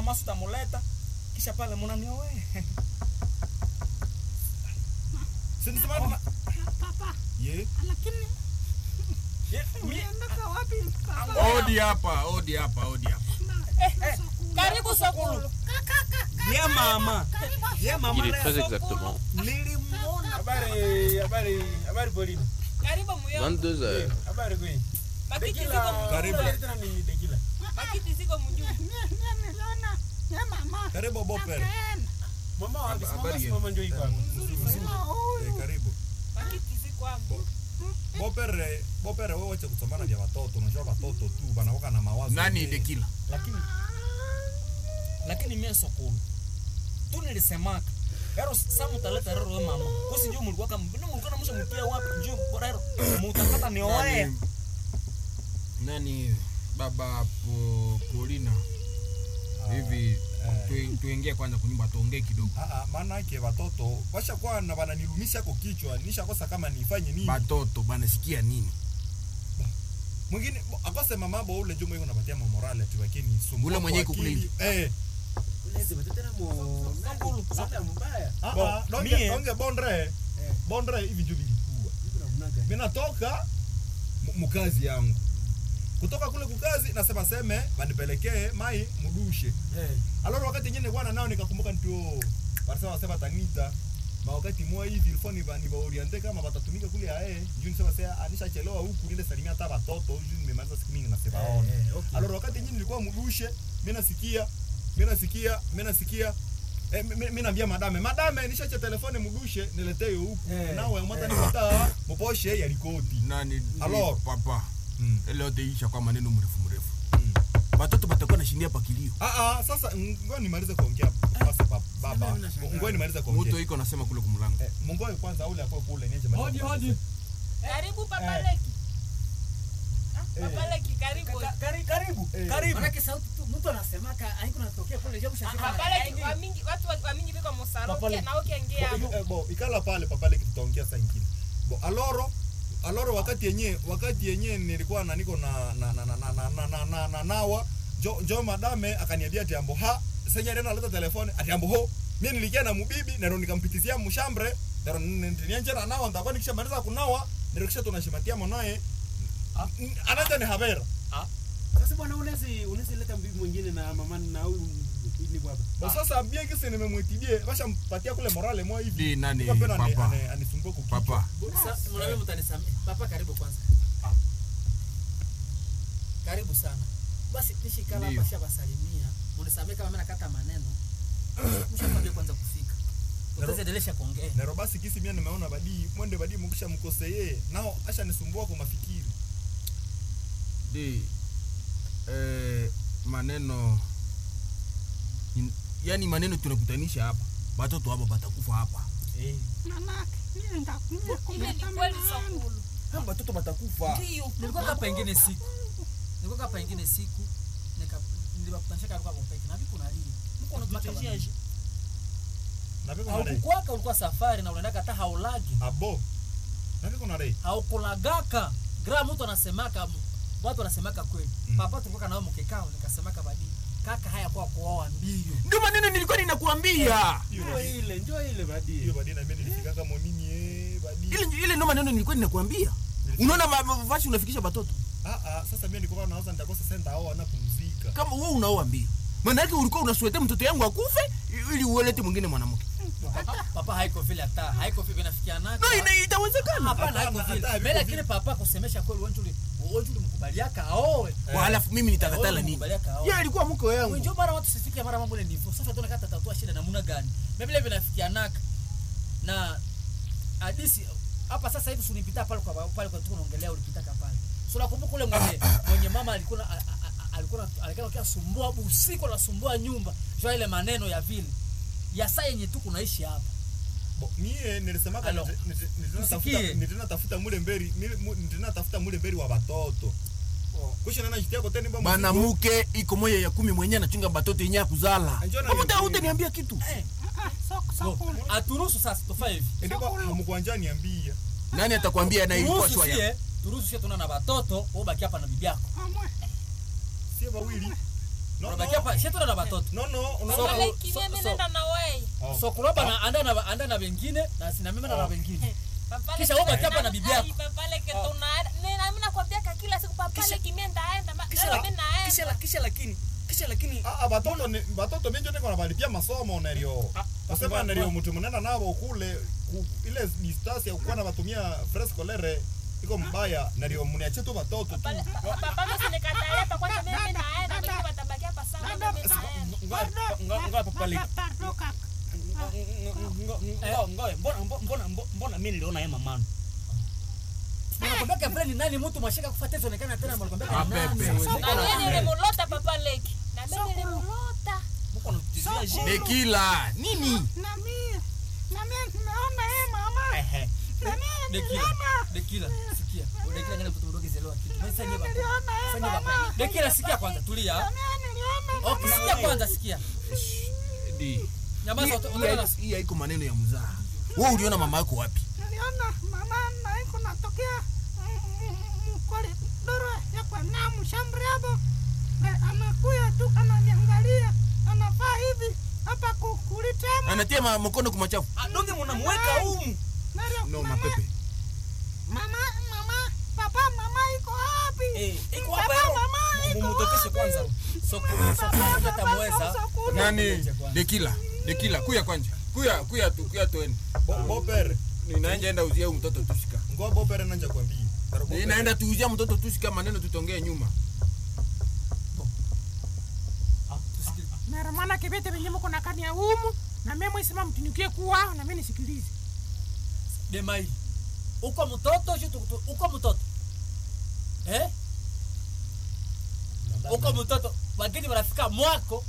mama sutamuleta kisha pale mnanioe. Sisi Papa. Ye. Lakini unaenda wapi papa? Odi hapa. Karibu sokulu. Ye mama. Ye mama. Il est très exactement Nilimwona. Habari Polina. Karibu muyo. 22h. Habari kweli. Makiti ziko Karibu. Tena ni Dekila. Makiti ziko mjuu. Niliona. Ye mama. Karibu Bopere. Mama wapi? Habari Mama ndio iko hapo. Karibu. Makiti ziko hapo. Bopere wewe wacha kusomana vya watoto, unajua watoto tu wanaoka na mawazo. Nani Dekila? Lakini mimi sokulu. Tu nilisemaka. Yaro samu taleta rero we mama. Kosi ndio mlikuwa kama mbona mlikuwa na msha mtia wapi ndio bora rero. Mtakata ni oe. Nani baba Polina? Hivi tuingie kwanza kunyumba tuongee kidogo. Maana yake watoto washakuwa na wananilumisha kwa kichwa, nishakosa kama nifanye nini. Watoto bana sikia nini? Mwingine akose mamabo ule ndio mwenye unapatia morale ati bakini sumbua. Ule mwenye kukuli. Ulezi mtetera mo. Sokulu. Sasa mbaya. Donge bondre hivi ndio vilikuwa. Mimi natoka mkazi yangu. Kutoka kule kukazi nasema seme banipelekee mai mudushe. Aloro wakati nyingine bwana nao nikakumbuka ndio wasema tanita. Wakati mwa hivi ilifoni ba oriente kama batatumika kule juu nisema sasa anishachelewa huku nile salimia hata watoto juu nimemaliza siku mingi na sebaona. Aloro wakati nyingine nilikuwa mudushe, mimi nasikia mimi naambia madame nishache telefone mudushe niletee huku nawe mwata nipata mposhe ya rikodi. Nani? Alors papa. Leo teisha kwa maneno mrefu. Watoto batakuwa nashindia pa kilio. Sasa ngoja nimalize kuongea baba. Ngoja nimalize kuongea. Mtu iko nasema kule kumlango. Mungu kwanza ule akao kule nje mali. Hodi. Karibu Papa Leki. Papa Leki karibu. Karibu. Maana sauti tu mtu anasemaka haiko natokea kule je kushafika. Papa Leki watu wa mingi biko mosaro na ukiongea hapo. Ikala pale Papa Leki tutaongea saa nyingine. Aloro wakati yenye nilikuwa na niko na nawa jo madame akaniambia ati ambo sasa ndio analeta telefone ati ambo mimi nilikia na mubibi na ndo nikampitizia mshambre ndo nianje na nawa ndakuwa nikishamaliza kunawa ndio kisha tunashimatia mwanae anaanza ni habera. Sasa bwana unaweza leta mbibi mwingine na mama na huyu ni baba. Sasa ambie kisi nimemwitibie basha mpatia kule morale mwa hivi. Di nani papa anisumbua kukichwa. Papa. Sasa mnawe mtanisamea. Papa karibu kwanza. Karibu sana. Basi nishikala hapa shaba salimia. Mnisamee kama mimi nakata maneno. Mshakwambia kwanza kufika. Utaendelea kuongea. Na robasi kisi mimi nimeona mwende mkisha mkoseye. Nao acha nisumbua kwa mafikiri. Di maneno yani maneno tunakutanisha hapa. Watoto hapa batakufa hapa. Nanake, mimi ndakuja Ile ni kweli sokulu. Hapa watoto batakufa. Ndio. Nilikuwa hapa ingine siku. Nilibakutanisha kwa mpeke. Na vipi unalia? Mko unatutejeje? Na vipi unalia? Haukukwaka ulikuwa safari na unaenda hata haulagi. Abo. Na vipi unalia? Haukulagaka. Gra mtu anasemaka watu wanasemaka kweli. Papa tulikuwa nao mkekao nikasemaka badii. Kaka haya kwa kuoa mbio. Ndio maneno nilikuwa ninakuambia. Njoo ile badii. Hiyo badii na mimi nilifika kama nini badii. Ile ndio maneno nilikuwa ninakuambia. Unaona vashi unafikisha watoto. Sasa mimi nilikuwa naanza nitakosa senta hao wanapumzika. Kama wewe unaoa mbio. Maana yake ulikuwa unaswetea mtoto yangu akufe ili uelete mwingine mwanamke. Papa haiko vile hata. Haiko vile inafikia nako. No, itawezekana. Hapana haiko vile. Mimi lakini papa kusemesha kweli wanjuli mkubaliaka aoe. Halafu mimi nitakatala nini? Yeye alikuwa mko yangu. Njoo mara watu sifikie mara mambo ile ndivyo. Sasa tunakata tatua shida namna gani? Mimi vile vinafikia naka. Na hadisi hapa sasa hivi sunipita pale kwa tunaongelea ulipitaka pale. So nakumbuka ule mwenye mama alikuwa akisumbua usiku na sumbua nyumba. Jua ile maneno ya vile. Ya saa yenye tu kunaishi hapa. Mie nilisemaka nitafuta mule mberi wa watoto. Kusha nana jitia kote ni bamba. Mwanamke iko moja ya 10 mwenyewe anachunga batoto yenyewe ya kuzala. Mbona hutaniambia kitu? sokulu. Aturuhusu sasa tufanye hivi. Ndio hamkuanja niambia. Nani atakwambia na ilikuwa turuhusu sisi tuna na watoto, wewe baki hapa na bibi yako. Sio wawili. No, unabakia hapa sisi tuna na watoto Papa Leki mimi nenda na wewe. so kuloba na anda na wengine na mimi na wengine kisha wewe hapa na bibi yako Papa Leki tunaenda mimi nakwambia kila siku Papa Leki mimi ndaenda mimi naenda kisha lakini batoto mingi niko na balipia masomo nerio nasema nerio mtu mnena nabo kule ile distance ya kuwa na batumia fresco lere iko mbaya nerio mniache tu batoto tu Papa mimi nikatalia hapa kwanza mimi naenda mimi batabaki hapa sana mimi naenda ngoja Papa Leki mbona mimi niliona yeye mamano nakwambia vile ni nani mtu mwashika kufuata hizo onekana tena nakwambia nani mimi nilimlota Papa Leki na mimi nilimlota mko natizia jini Dekila nini Na mimi nimeona yeye mama. Dekila sikia Dekila ngana mtu mdogo zelewa kitu sasa baba Dekila sikia kwanza tulia okay sikia kwanza sikia di nyamaza utaona hii haiko maneno ya mzaha wewe uliona mama yako wapi Niliona mama na iko natokea kule doro ya kwa namu shambri hapo. Anakuya tu ananiangalia. Anafaa hivi hapa kulitema. anatia mkono kumachafu donge mnamweka humu no mapepe Mama, mama iko wapi? iko hapa mumutokeshe kwanza soko tamuweza nani Dekila kuya tueni boper ninaenda uzia mtoto tushika ngo boper nanja kwambia ninaenda tuuzia mtoto tushika maneno tutongee nyuma Mara maana kibete venye mko na kani ya humu na mimi mwisema mtunikie kuwa na mimi nisikilize. Demai uko mtoto uko mtoto uko mtoto wageni wanafika mwako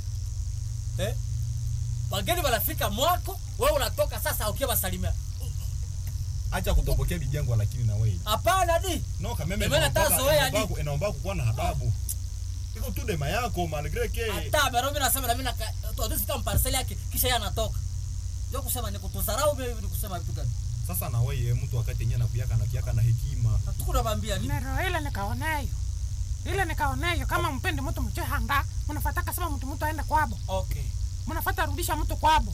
wageni wanafika mwako wewe unatoka sasa ukiwa salimia acha kutopokea bijangu lakini na wewe hapana di no kameme inaomba kuwa na adabu iko tu dema yako malgré que hata bero mimi nasema na mimi tuadisita mparcelle yake kisha yeye anatoka ndio kusema ni kutuzarau mimi ni kusema vitu gani sasa na wewe mtu wakati yenyewe anakuyaka na hekima hatukunamwambia ni Nero ile nikaonayo kama mpende mtu mche hanga mnafataka sema mtu aende kwabo okay mnafuata rudisha mtu kwabo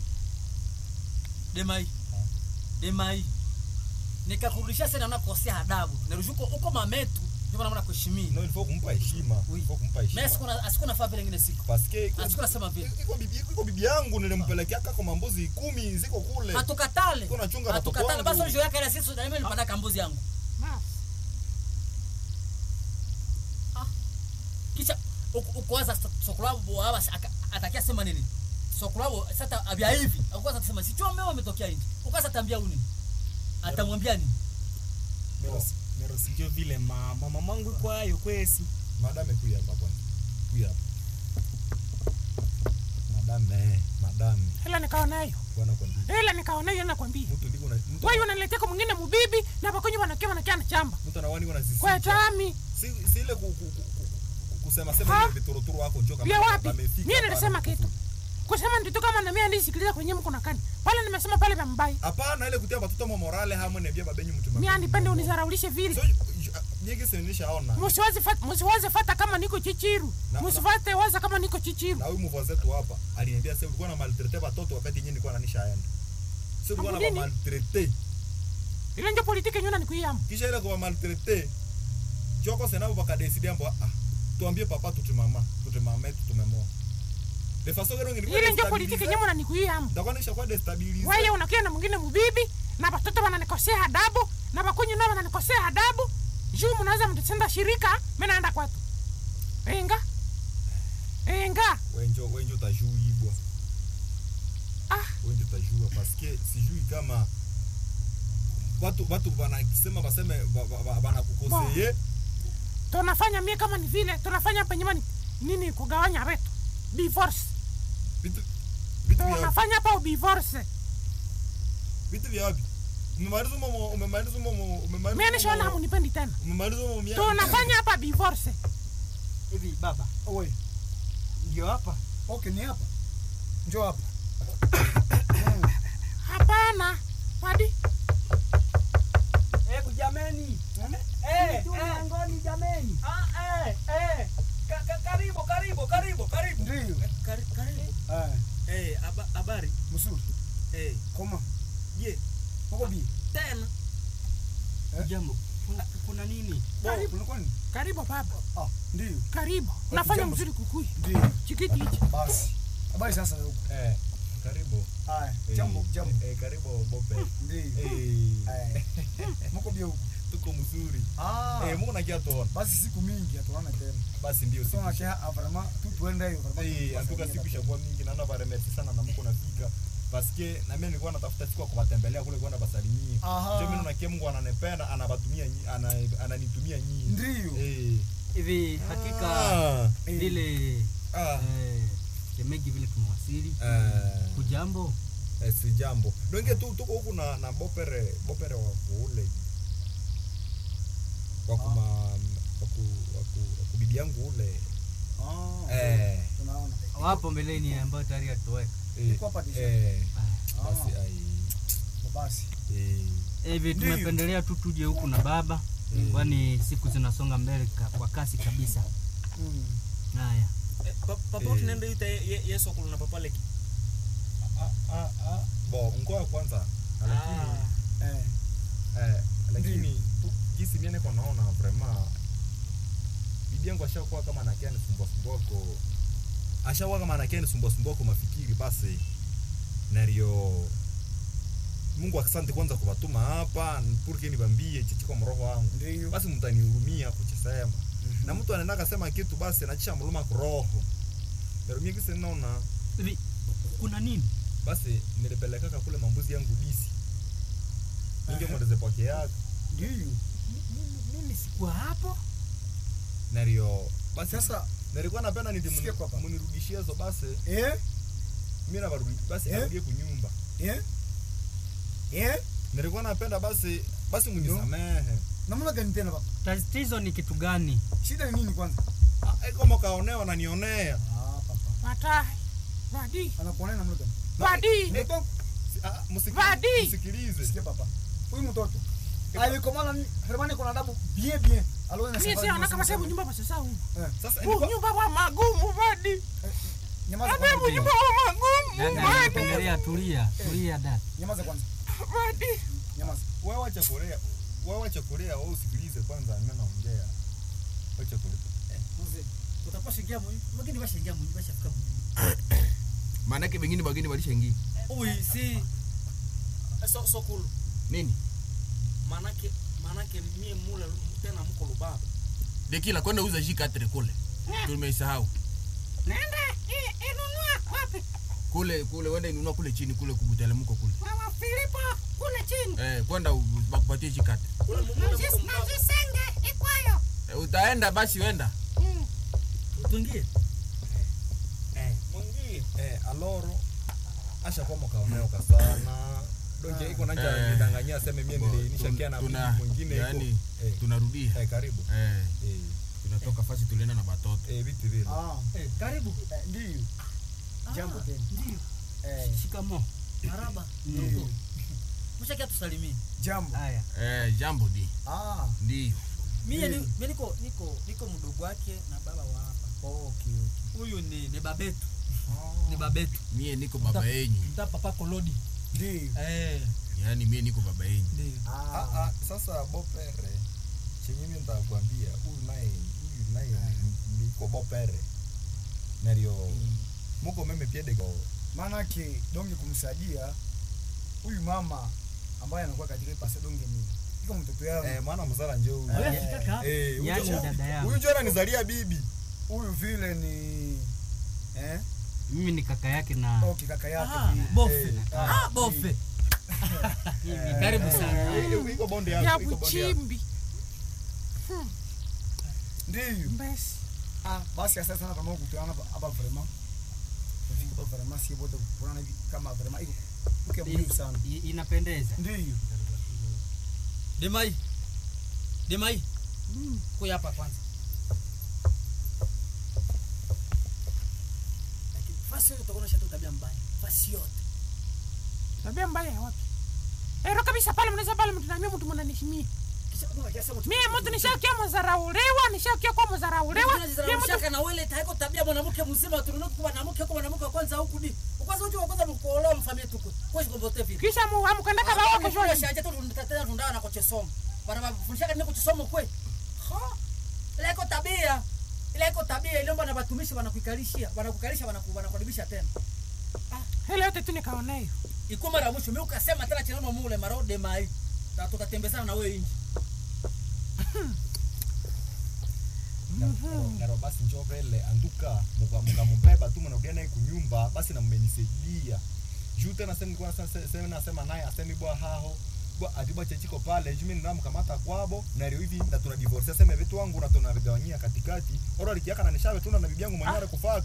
Demai nikakurudisha sana na kosea adabu nirujuko uko mametu ndio maana kuheshimia no il faut kumpa heshima mais asikuna fa vile ngine siku parce que asikuna sema vile iko bibi yangu nilimpelekea kaka mambuzi 10 ziko kule hatukatale kuna chunga na hatukatale basi unajua yake sisi ndio mimi nilipata mbuzi yangu kisha ukwaza sokulabo hapa atakia sema nini sokulabo sasa abia hivi ukwaza kusema si chome umetokea nje ukwaza tambia uni atamwambia nini Mero sijui vile mamangu kwa hayo kwesi madame kuya hapa kuya madame ile nikaonayo bwana kwambia nakwambia mtu ndiko na mtu wewe unaniletea kwa mwingine mubibi na bakonyi wanakiwa na chamba mtu anawani kuna sisi kwa tami si ile kusema ile vitorotoro wako njoka vya wapi mimi nilisema kitu kusema ndio kama na mimi ndisikiliza kwenye mko na kani pale nimesema pale vya mbai hapana ile kutia watoto wa morale hamwe na bia babenyu mtu mimi anipende unizaraulishe vile so nyingi sinishaona msiwaze fata kama niko chichiru msifuate waza kama niko chichiru na huyu mvoze tu hapa aliniambia sasa ulikuwa na maltraiter watoto wakati yenyewe nilikuwa nanishaenda sio ulikuwa na maltraiter ile ndio politiki nyona nikuiamu kisha ile kwa maltraiter choko senabo bakadesidi ambo tuambie papa tutumama tutumemoa de façon que ngini ile ndio politiki nyona nikuiamu ndakwa nisha kwa destabilize wewe unakia na mwingine mubibi na watoto wananikosea adabu na bakonyi nao wananikosea adabu juu mnaweza mtusenda shirika mimi naenda kwetu enga wenjo tajuibwa wenjo tajua parce que sijui kama watu wanasema baseme banakukoseye tunafanya mimi kama ni vile tunafanya hapa nyumbani nini kugawanya wetu divorce vitu tunafanya hapa divorce vitu vya wapi umemaliza mimi nishaona hamnipendi tena tunafanya hapa divorce hivi baba wewe ndio hapa okay ni hapa njoo hapa hapana hadi jameni ngoni jameni karibu. Ndio. Karibu. Habari. Mzuri. Koma. Je, Uko bi? tena Jambo. Kuna nini? Karibu ulikuwa ni? Karibu baba. Ndio. Karibu. Unafanya jambo. mzuri kukui. Ndio. Chikiti hichi. Basi. Habari sasa huko. Karibu. Jambo. Karibu Bope. Ndio. Mko bi huko. Tuko mzuri. Mungu nakia tuona. Basi siku mingi hatuona tena. Basi ndio siku. Sio acha vraiment tu tuende hiyo vraiment. Antuka siku ishakuwa mingi na naba merci sana na Mungu nafika. Paske na mimi nilikuwa natafuta siku ya kuwatembelea kule kwenda basalimie. Sio mimi nakia Mungu ananipenda, anabatumia ananitumia nyinyi. Ndio. Hivi hakika vile Chemegi vile tumewasili. Kujambo? Si jambo. Donge tu tuko huku na Bopere wa kule. Bibi yangu ule. Tunaona. Wapo mbeleni ambao tayari atoweka. Iko hapa disha. Basi. Hivi tumependelea tu tuje huku na baba. Kwani siku zinasonga mbele kwa kasi kabisa. Haya. Papa tunaenda yuta Yesu kuluna papa leki. Ngoja kwanza. Lakini jinsi mimi niko naona vraiment bibi yangu ashakuwa kama anakia ni sumbuko. Ashakuwa kama anakia ni sumbuko mafikiri basi. Nario Mungu asante kwanza kubatuma hapa porque nibambie chichiko mroho wangu. Basi mtanihurumia kuchesema. Na mtu anaenda akasema kitu basi anachisha mluma kuroho. Pero mimi kisa naona hivi kuna nini? Basi nilipeleka kule mambuzi yangu disi. Ninge mwendeze poke yake. Ndio. Mimi sikuwa hapo. Nario basi Sasa nilikuwa napenda munirudishie hizo basi. Mimi na barudi basi arudie kunyumba. Nilikuwa napenda basi munisamehe. Namna gani tena baba? Tatizo ni kitu gani? Shida ni nini kwanza? Kama kaonewa na nionea. Papa. Matai. Vadi. Anakuonea namna gani? Vadi. Msikilize. Sikia papa. Huyu mtoto alikomana ni Hermani kuna adabu bien. Alona Mimi si ana kama sababu nyumba sasa huko. Sasa nyumba wa magumu Vadi. Nyamaza kwanza. Nyumba wa magumu Vadi. Pendelea tulia dada. Nyamaza kwanza. Vadi. Nyamaza. Wewe acha Korea, wewe usikilize kwanza mimi naongea. Acha Korea. Mzee, utakuwa shingia mimi. Wengine washingia mimi bashafika mimi. Maana yake wengine bageni walishaingia. Ui si so cool. Nini? Manake mie mula tena mko lubaba. Dekila kwenda uza J4 kule. Tumesahau. Nenda inunua wapi? Kule wenda inunua kule chini kule kubutele mko kule. Mama Filipo kule chini. Kwenda bakupatie J4. Kule Najisenge ikwayo. Utaenda basi wenda. Utungie. Mungi. Aloro. Asha kwa mkaoneo sana. Donje iko nanja nidanganyia sema mimi nilishakia na mtu mwingine iko. Yani tunarudia. Karibu. Tunatoka fasi tulienda na batoto. Vitu vile. Karibu. Ndio. Jambo tena. Ndio. Shikamo. Maraba. Ndio. Mshakia tusalimie. Jambo. Haya. Jambo di. Ndio. Mimi niko mdogo wake na baba wa hapa. Okay. Huyu ni babetu. Ni babetu. Mie niko baba yenyu. Mta papa Kolodi. Ndio. Yaani mie niko baba yenyu. Ndio. Sasa Bopere. Chenye mimi nitakwambia huyu naye niko Bopere. Nario. Muko meme piedego. Maana yake donge kumsaidia huyu mama ambaye anakuwa katika pasa donge mimi. Iko mtoto yangu. Maana mzala njoo huyu. Yaani dada yangu. Huyu njoo ananizalia bibi. Huyu vile ni mimi ni kaka yake na kaka yake Bofe. Bofe. Karibu sana. Iko bonde yako, Ya iko bonde yako. Buchimbi. Ndio. Basi. Basi sasa sana kama kukutana hapa vraiment. Ndio vraiment si bote kuona hivi kama vraiment iko uke muhimu sana. Inapendeza. Ndio. Demai. Kuja hapa kwanza. Lakini fasi yote utaona shatu tabia mbaya. Fasi yote. Tabia mbaya wapi? Ero kabisa pale mnaweza pale mtu na mimi mtu mnanishimia. Mimi mtu nishakia mzarauliwa, nishakia kwa mzarauliwa. Mimi mshaka na wewe haiko tabia mwanamke mzima tunaona kwa mwanamke kwanza huku di. Kwanza unajua kwanza mkuolewa mfamie tuko. Kwa hiyo mbote vipi? Kisha amkwenda kama wao kesho. Kesho aje tu tutatenda tundana kwa chesoma. Bana mfundisha nini kuchisoma kwe? Ile iko tabia ile mbona watumishi wanakuikalishia, wanakukaribisha tena. Hele yote tu nikaona hiyo. Iko mara mwisho mimi ukasema tena chenano mule marode mai. Tutatembezana na wewe nje. Naro basi njoo vile anduka mkambeba tu mnarudia naye kunyumba basi na mmenisaidia. Juu tena nasema naye asemi bwa hao bwa adiba chechiko pale juu mimi ninamkamata kwabo na leo hivi na tuna divorce sema vitu wangu na tunavigawanyia katikati. Ora likiaka na nishawe tuna na bibi yangu mwenyewe kufaka.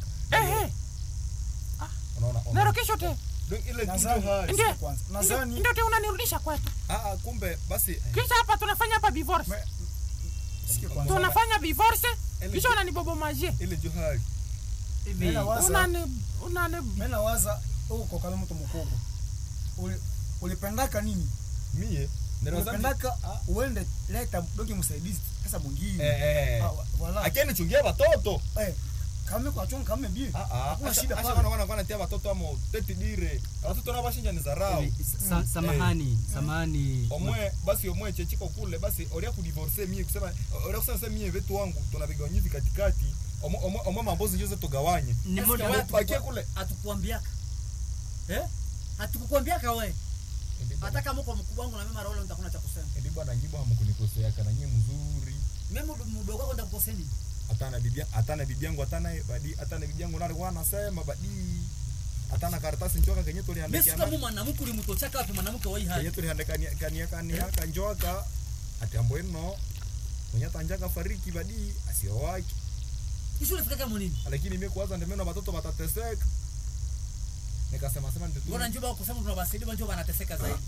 Unaona? Naro kesho te. Ndio ile tu kwanza. Nadhani ndio unanirudisha kwetu. Kumbe basi kisha hapa tunafanya hapa divorce. Sikia kwanza. Tunafanya divorce. Kisha unanibobomaje. Ile johari. Hivi unane mimi nawaza uko kama mtu mkubwa. Ulipendaka nini? Mie unapendaka uende leta dogi msaidizi sasa mwingine. Wala. Akeni chungia watoto. Kama kwa chunga kama bibi. Hakuna shida pale. Wana tia watoto amo teti dire. Watoto na bashinja ni zarau. Samahani. Omwe chechiko kule basi oria ku divorce mie kusema oria kusema mie vetu wangu tunavigawanyivi katikati. Omwe mambozi jose tugawanye. Ni moja wetu pakia kule atukuambiaka. Hatukukwambiaka wewe. Hata kama uko mkubwa wangu na mimi mara wale nitakuna cha kusema. Ndio bwana nyibo hamkunikosea kana nyie mzuri. Mimi mdogo wako nitakukosea nini? Atana bibi yangu atana bibi yangu nalikuwa anasema badi atana karatasi njoka kenye tuliandika. Mimi kama mwanamke ulimtochaka wapi mwanamke wa hii hali? Kenye tuliandika kania njoka atambo eno mwenye tanjaka fariki badi asio wake. Kisha ulifika kama nini? Lakini mimi kwanza ndio mimi watoto watateseka. Nikasema ndio. Bora njoo kusema tunawasaidia njoo wanateseka zaidi.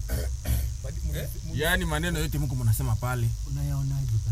Yaani maneno yote mko mnasema pale. Unayaonaje baba?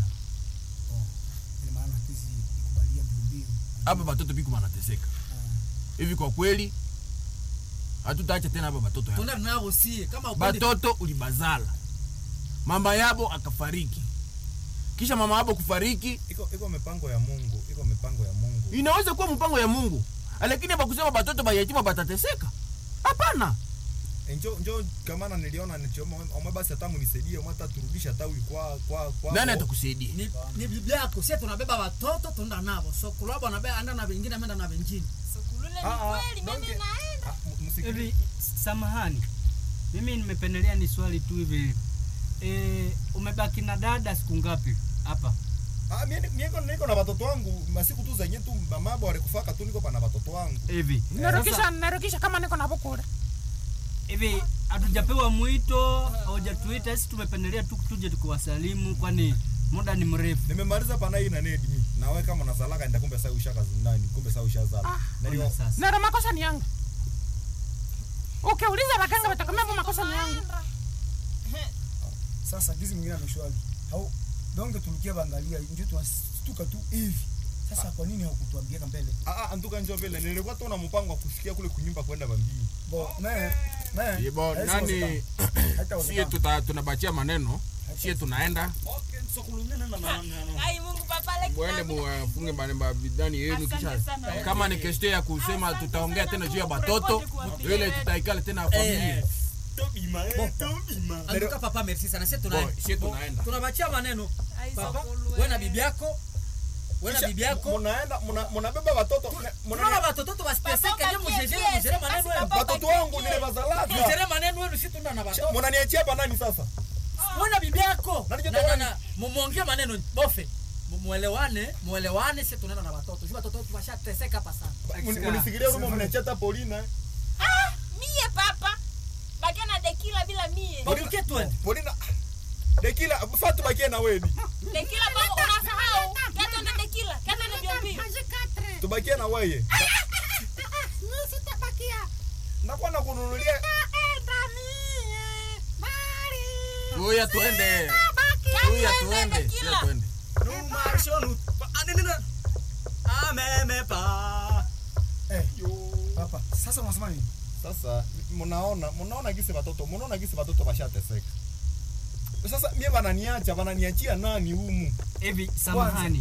Ile maana hizi ikubalia mbio. Hapa watoto biko wanateseka. Hivi kwa kweli hatutaacha tena hapa watoto yao. Tuna nao sie kama upende. Watoto ulibazala. Mama yabo akafariki. Kisha mama yabo kufariki, iko mipango ya Mungu, Inaweza kuwa mpango ya Mungu. Lakini hapa kusema watoto bayatima batateseka. Hapana. Njoo kama niliona nichoma omwe basi atamu nisaidie omwe taturudisha tawi kwa nani atakusaidia? Ni Biblia yako. Sisi tunabeba watoto tunaenda nao. So kulaba anabeba anda na wengine ameenda na wengine. So kulule ni kweli mimi naenda. Hivi samahani. Mimi nimependelea ni swali tu hivi. Umebaki na dada siku ngapi hapa? Mimi niko na watoto wangu masiku tu zenye tu mamabo walikufaka tu niko pana watoto wangu. Hivi. Narukisha kama niko na bokora. Hivi hatujapewa mwito, hujatuita, sisi tumependelea tu tuje tukuwasalimu kwani muda ni mrefu. Nimemaliza pana hii na nedi mimi. Na wewe kama unazalaka nitakumbe sasa ushaka nani? Kumbe sasa ushazala. Ndio sasa. Na makosa ni yangu. Ukiuliza waganga watakwambia makosa ni yangu. Sasa gizi mwingine ameshwali. Hau donge tulikia bangalia ndio tustuka tu hivi. Sasa kwa nini haukutuambia mbele? Antuka njoo mbele. Nilikuwa tu na mpango wa kufikia kule kunyumba kwenda Bambii. Yebo nani? Sie tunabachia maneno. Sie tunaenda. Okay, so kulumena na. Ai Mungu papa like. Mwende mufunge maneno bidani yenu kisha. Kama ni kesho ya kusema tutaongea tena juu ya watoto, ile tutaikala tena familia. Tobima. Anduka papa merci sana. Sie tunaenda. Tunabachia maneno. Papa, wewe na bibi yako mnabeba watoto mnaona watoto wasiteseke ndio mjere maneno yenu watoto wangu nile bazalaka mjere maneno yenu si tunda na watoto mnaniachia hapa nani sasa wewe bibi yako na muongee maneno bofe muelewane si tunaenda na watoto sio watoto washateseka hapa sana mnisikilia rumo mnachata Paulina mie papa bagana dekila bila mie Paulina dekila fatu bakia na wewe dekila baba unasahau kato na dekila kato na biombi tubakia na wewe mimi sitabakia nakuwa na kununulia enda mie bali Uya tuende No marshonu anina ameme pa papa sasa unasema nini sasa mnaona gisi watoto washateseka sasa mimi wananiachia nani humu? Hivi samahani.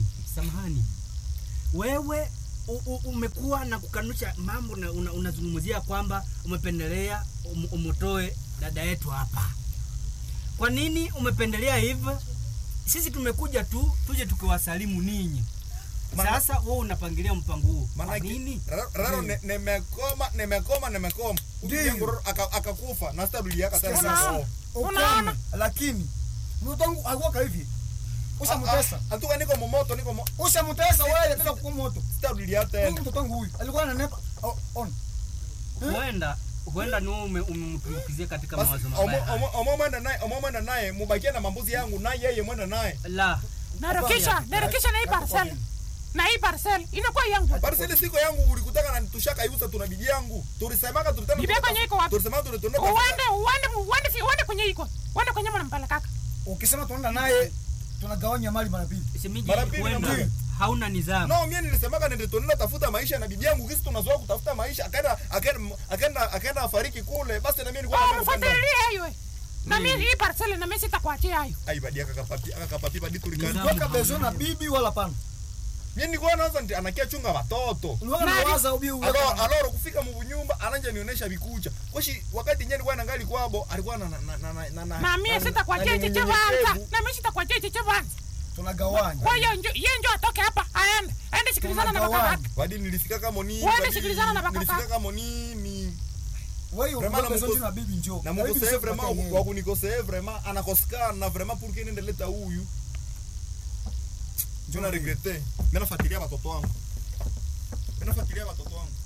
Wewe umekuwa na kukanusha mambo na unazungumzia kwamba umependelea umutoe dada yetu hapa. Kwa nini umependelea hivyo? Sisi tumekuja tuje tukiwasalimu ninyi. Sasa wewe unapangilia mpango huu. Maana nini? Raro nimekoma. Ujengo akakufa na stabili yake tena. Unaona? Lakini mtoto wangu alikuwa hivi. Ushamtesa. Atuka niko moto. Ushamtesa wewe bila kumoto. Stabili yake tena. Mtoto wangu huyu alikuwa ananepa on. Huenda ni umemtumbukizia katika mawazo mabaya. Omomenda naye mubakia na mambuzi yangu na yeye mwenda naye. La. Narekisha na hii parcel. Na hii parcel inakuwa yangu. Parcel siko yangu ulikutaka na tushaka iuza tuna bibi yangu. Tulisemaka tulitaka. Bibi yako iko wapi? Tulisemaka tulitaka. Uende kwenye iko. Uende kwenye mnampelekaka. Ukisema tunaenda naye tunagawanya mali mara mbili. Wewe hauna nidhamu. No, mimi nilisemaka nende tunaenda tafuta maisha na bibi yangu kisi tunazoea kutafuta maisha akaenda afariki kule. Basi na mimi nilikuwa na mfuatilia hiyo. Na mimi hii parcel na mimi sitakuachia hayo. Ai badia akapapi badi tulikani. Toka bezo na bibi wala pana. Mimi nilikuwa naanza anakia chunga watoto. Unawaza ubi uwe. Aloro kufika mu nyumba ananja nionyesha bikucha. Koshi wakati nyenye nilikuwa nangali kwabo alikuwa na mimi sitakuachia chiche banza. Na mimi sitakuachia chiche banza. Tunagawanya. Kwa hiyo yeye ndio atoke hapa aende sikilizana na baba yake. Badi nilifika kama nini? Wewe sikilizana na baba yako. Nilifika kama nini? Wewe unaona bezo na bibi njoo. Na mkosea vraiment wa kunikosea vraiment anakosekana na vraiment pour que niende leta huyu. Je na regrette. Mimi nafuatilia watoto wangu.